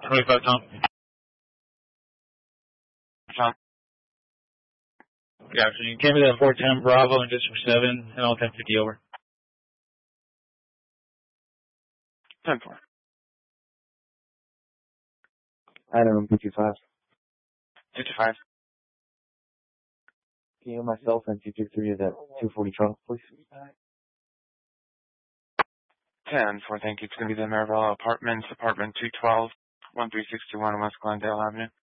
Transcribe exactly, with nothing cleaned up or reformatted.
twenty-five, Tom. Tom. Yeah, so you came to the four ten Bravo and District seven and all ten fifty over. ten four. Item fifty-five. fifty-five. Can you myself and two two three of that two forty trunk, please? ten four, thank you. It's going to be the Maribel Apartments, apartment two twelve, one three six two one West Glendale Avenue.